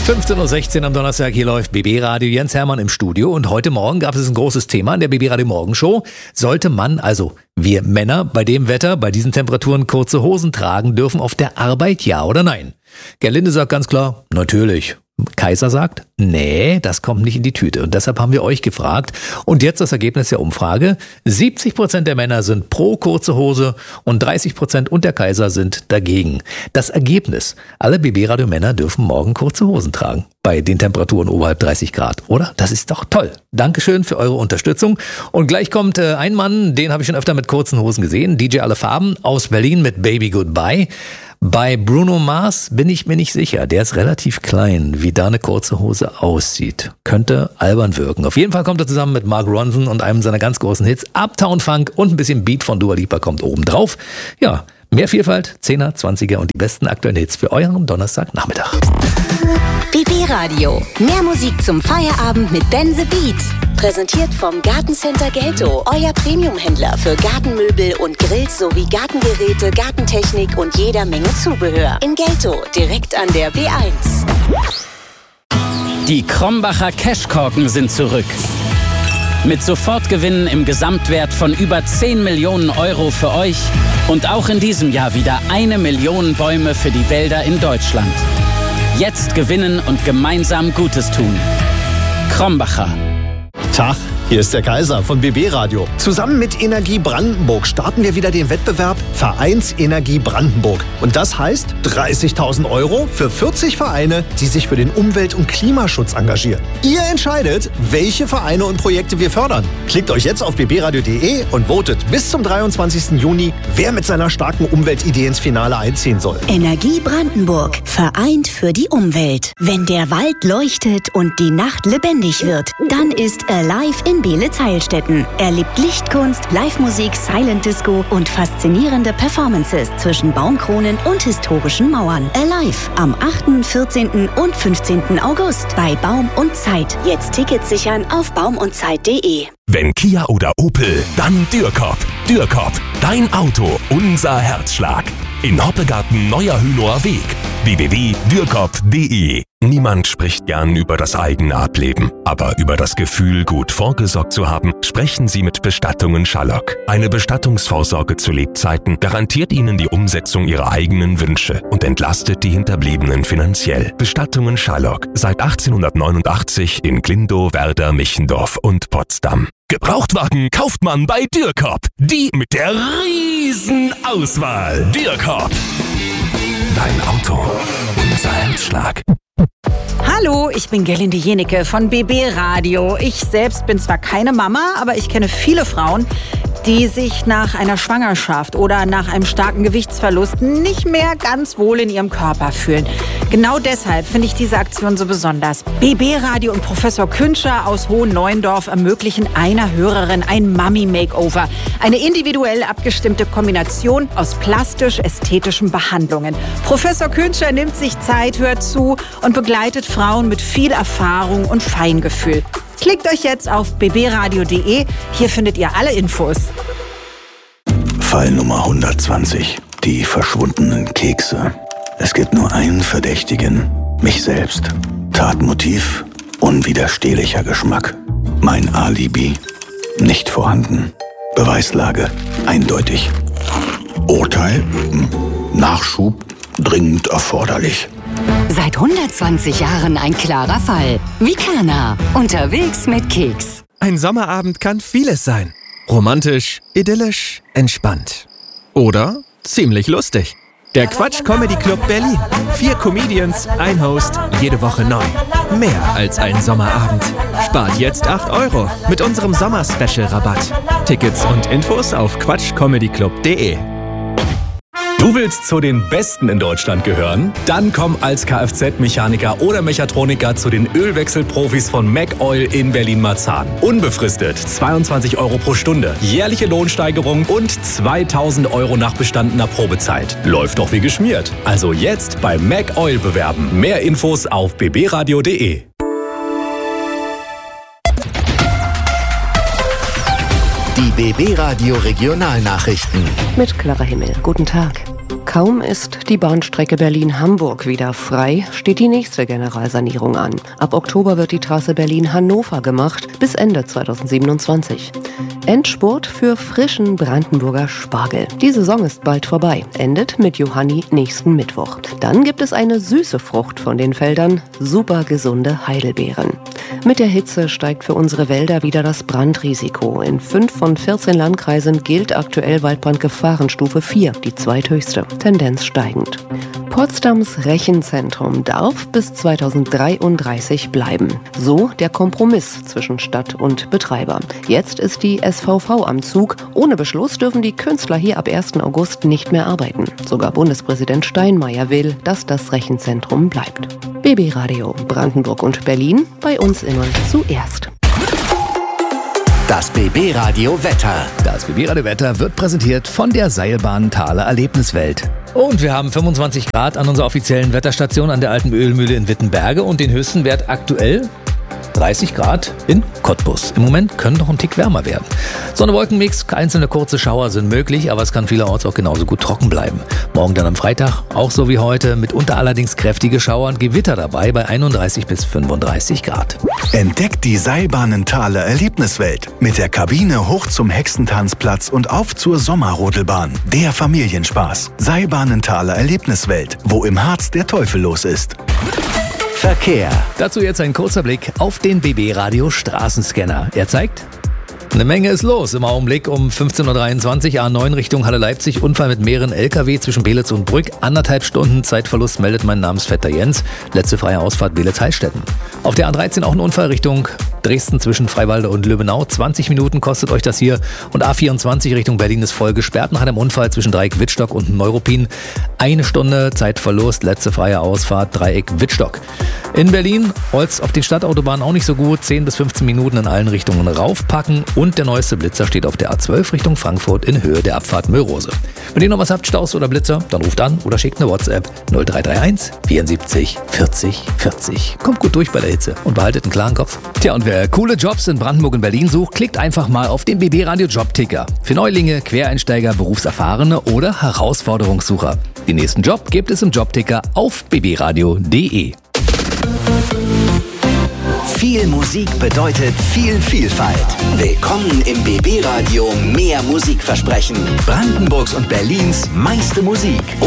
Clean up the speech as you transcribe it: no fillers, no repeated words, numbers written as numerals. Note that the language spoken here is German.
15.16 Uhr am Donnerstag, hier läuft BB Radio, Jens Hermann im Studio und heute Morgen gab es ein großes Thema in der BB Radio Morgenshow. Sollte man, also wir Männer, bei dem Wetter, bei diesen Temperaturen kurze Hosen tragen dürfen auf der Arbeit, ja oder nein? Gerlinde sagt ganz klar, natürlich. Kaiser sagt, nee, das kommt nicht in die Tüte. Und deshalb haben wir euch gefragt. Und jetzt das Ergebnis der Umfrage. 70% der Männer sind pro kurze Hose und 30% und der Kaiser sind dagegen. Das Ergebnis. Alle BB-Radio-Männer dürfen morgen kurze Hosen tragen. Bei den Temperaturen oberhalb 30 Grad, oder? Das ist doch toll. Dankeschön für eure Unterstützung. Und gleich kommt ein Mann, den habe ich schon öfter mit kurzen Hosen gesehen. DJ Alle Farben aus Berlin mit Baby Goodbye. Bei Bruno Mars bin ich mir nicht sicher. Der ist relativ klein, wie da eine kurze Hose aussieht. Könnte albern wirken. Auf jeden Fall kommt er zusammen mit Mark Ronson und einem seiner ganz großen Hits. Uptown Funk und ein bisschen Beat von Dua Lipa kommt oben drauf. Ja, mehr Vielfalt, 10er, 20er und die besten aktuellen Hits für euren Donnerstagnachmittag. BB Radio. Mehr Musik zum Feierabend mit Ben the Beat. Präsentiert vom Gartencenter Gelto. Euer Premium-Händler für Gartenmöbel und Grills sowie Gartengeräte, Gartentechnik und jeder Menge Zubehör. In Gelto, direkt an der B1. Die Krombacher Cashkorken sind zurück. Mit Sofortgewinnen im Gesamtwert von über 10 Millionen Euro für euch und auch in diesem Jahr wieder 1 Million Bäume für die Wälder in Deutschland. Jetzt gewinnen und gemeinsam Gutes tun. Krombacher. Tag, hier ist der Kaiser von BB Radio. Zusammen mit Energie Brandenburg starten wir wieder den Wettbewerb Vereinsenergie Brandenburg. Und das heißt 30.000 Euro für 40 Vereine, die sich für den Umwelt- und Klimaschutz engagieren. Ihr entscheidet, welche Vereine und Projekte wir fördern. Klickt euch jetzt auf bbradio.de und votet bis zum 23. Juni, wer mit seiner starken Umweltidee ins Finale einziehen soll. Energie Brandenburg. Vereint für die Umwelt. Wenn der Wald leuchtet und die Nacht lebendig wird, dann ist Alive in Beelitz-Heilstätten. Erlebt Lichtkunst, Live-Musik, Silent Disco und faszinierende Performances zwischen Baumkronen und historischen Mauern. Alive am 8., 14. und 15. August bei Baum und Zeit. Jetzt Tickets sichern auf baumundzeit.de. Wenn Kia oder Opel, dann Dürkop. Dürkop, dein Auto, unser Herzschlag. In Hoppegarten Neuer Hünower Weg. www.dürkop.de. Niemand spricht gern über das eigene Ableben, aber über das Gefühl, gut vorgesorgt zu haben, sprechen Sie mit Bestattungen Schallock. Eine Bestattungsvorsorge zu Lebzeiten garantiert Ihnen die Umsetzung Ihrer eigenen Wünsche und entlastet die Hinterbliebenen finanziell. Bestattungen Schallock, seit 1889 in Glindow, Werder, Michendorf und Potsdam. Gebrauchtwagen kauft man bei Dürkop. Die mit der riesen Auswahl. Dürkop. Dein Auto, unser Herzschlag. Hallo, ich bin Gerlinde Jenecke von BB Radio. Ich selbst bin zwar keine Mama, aber ich kenne viele Frauen, die sich nach einer Schwangerschaft oder nach einem starken Gewichtsverlust nicht mehr ganz wohl in ihrem Körper fühlen. Genau deshalb finde ich diese Aktion so besonders. BB Radio und Professor Künscher aus Hohenneuendorf ermöglichen einer Hörerin ein Mummy-Makeover. Eine individuell abgestimmte Kombination aus plastisch-ästhetischen Behandlungen. Professor Künscher nimmt sich Zeit, hört zu und begleitet Frauen mit viel Erfahrung und Feingefühl. Klickt euch jetzt auf bbradio.de. Hier findet ihr alle Infos. Fall Nummer 120. Die verschwundenen Kekse. Es gibt nur einen Verdächtigen. Mich selbst. Tatmotiv. Unwiderstehlicher Geschmack. Mein Alibi. Nicht vorhanden. Beweislage. Eindeutig. Urteil. Nachschub. Dringend erforderlich. Seit 120 Jahren ein klarer Fall. Vikana. Unterwegs mit Keks. Ein Sommerabend kann vieles sein. Romantisch, idyllisch, entspannt. Oder ziemlich lustig. Der Quatsch Comedy Club Berlin. 4 Comedians, ein Host, jede Woche neu. Mehr als ein Sommerabend. Spart jetzt 8 € mit unserem Sommer-Special-Rabatt. Tickets und Infos auf quatschcomedyclub.de. Du willst zu den Besten in Deutschland gehören? Dann komm als Kfz-Mechaniker oder Mechatroniker zu den Ölwechselprofis von McOil in Berlin-Marzahn. Unbefristet 22 € pro Stunde, jährliche Lohnsteigerung und 2.000 € nach bestandener Probezeit. Läuft doch wie geschmiert. Also jetzt bei McOil bewerben. Mehr Infos auf bbradio.de. Die BB Radio Regionalnachrichten. Mit Clara Himmel. Guten Tag. Kaum ist die Bahnstrecke Berlin-Hamburg wieder frei, steht die nächste Generalsanierung an. Ab Oktober wird die Trasse Berlin-Hannover gemacht, bis Ende 2027. Endspurt für frischen Brandenburger Spargel. Die Saison ist bald vorbei, endet mit Johanni nächsten Mittwoch. Dann gibt es eine süße Frucht von den Feldern, super gesunde Heidelbeeren. Mit der Hitze steigt für unsere Wälder wieder das Brandrisiko. In 5 von 14 Landkreisen gilt aktuell Waldbrandgefahrenstufe 4, die zweithöchste, Tendenz steigend. Potsdams Rechenzentrum darf bis 2033 bleiben. So der Kompromiss zwischen Stadt und Betreiber. Jetzt ist die SVV am Zug. Ohne Beschluss dürfen die Künstler hier ab 1. August nicht mehr arbeiten. Sogar Bundespräsident Steinmeier will, dass das Rechenzentrum bleibt. BB Radio Brandenburg und Berlin, bei uns immer zuerst. Das BB Radio Wetter. Das BB Radio Wetter wird präsentiert von der Seilbahn Thaler Erlebniswelt. Und wir haben 25 Grad an unserer offiziellen Wetterstation an der alten Ölmühle in Wittenberge und den höchsten Wert aktuell 30 Grad in Cottbus. Im Moment können noch ein Tick wärmer werden. Sonne-Wolken-Mix, einzelne kurze Schauer sind möglich, aber es kann vielerorts auch genauso gut trocken bleiben. Morgen dann am Freitag, auch so wie heute, mitunter allerdings kräftige Schauer und Gewitter dabei bei 31 bis 35 Grad. Entdeckt die Seilbahnen Thaler Erlebniswelt. Mit der Kabine hoch zum Hexentanzplatz und auf zur Sommerrodelbahn. Der Familienspaß. Seilbahnen Thaler Erlebniswelt, wo im Harz der Teufel los ist. Verkehr. Dazu jetzt ein kurzer Blick auf den BB Radio Straßenscanner. Er zeigt: eine Menge ist los im Augenblick um 15.23 Uhr, A9 Richtung Halle Leipzig. Unfall mit mehreren LKW zwischen Beelitz und Brück. 1,5 Stunden Zeitverlust meldet mein Namensvetter Jens. Letzte freie Ausfahrt Beelitz-Heilstätten. Auf der A13 auch ein Unfall Richtung Dresden zwischen Freiwalde und Löbenau. 20 Minuten kostet euch das hier. Und A24 Richtung Berlin ist voll gesperrt nach einem Unfall zwischen Dreieck Wittstock und Neuruppin. 1 Stunde Zeitverlust, letzte freie Ausfahrt Dreieck Wittstock. In Berlin Holz auf den Stadtautobahnen auch nicht so gut. 10 bis 15 Minuten in allen Richtungen raufpacken. Und der neueste Blitzer steht auf der A12 Richtung Frankfurt in Höhe der Abfahrt Möhrose. Wenn ihr noch was habt, Staus oder Blitzer, dann ruft an oder schickt eine WhatsApp 0331 74 40 40. Kommt gut durch bei der Hitze und behaltet einen klaren Kopf. Tja, und wer coole Jobs in Brandenburg und Berlin sucht, klickt einfach mal auf den BB Radio Jobticker. Für Neulinge, Quereinsteiger, Berufserfahrene oder Herausforderungssucher. Den nächsten Job gibt es im Jobticker auf bbradio.de. Viel Musik bedeutet viel Vielfalt. Willkommen im BB Radio Mehr Musikversprechen. Brandenburgs und Berlins meiste Musik.